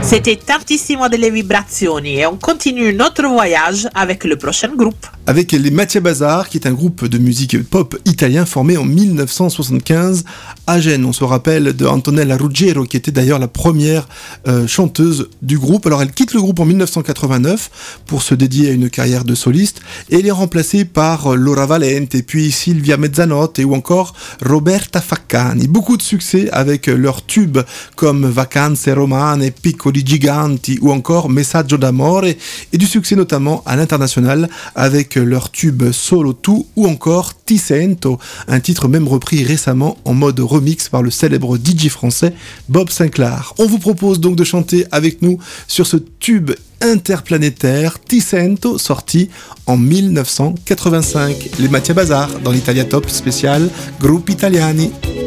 C'était Tantissimo delle Vibrazioni et on continue notre voyage avec le prochain groupe. Avec les Mattia Bazar, qui est un groupe de musique pop italien formé en 1975 à Gênes. On se rappelle de Antonella Ruggiero, qui était d'ailleurs la première chanteuse du groupe. Alors elle quitte le groupe en 1989 pour se dédier à une carrière de soliste et elle est remplacée par Laura Valente, et puis Silvia Mezzanotte ou encore Roberta Faccani. Beaucoup de succès avec leurs tubes comme Vacanze Romane, Piccoli Giganti ou encore Messaggio d'amore, et du succès notamment à l'international avec leur tube Solo Tu ou encore Ti Sento, un titre même repris récemment en mode remix par le célèbre DJ français Bob Sinclair. On vous propose donc de chanter avec nous sur ce tube interplanétaire Ti Sento, sorti en 1985. Les Mattia Bazar dans l'Italia Top spécial Gruppi Italiani.